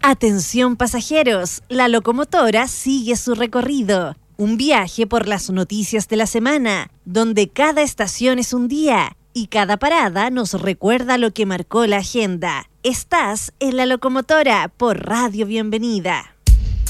Atención pasajeros, la locomotora sigue su recorrido. Un viaje por las noticias de la semana, donde cada estación es un día y cada parada nos recuerda lo que marcó la agenda. Estás en la locomotora por Radio Bienvenida.